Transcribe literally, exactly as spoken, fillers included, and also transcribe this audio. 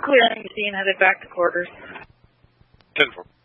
clearing the scene, headed back to quarters. ten four.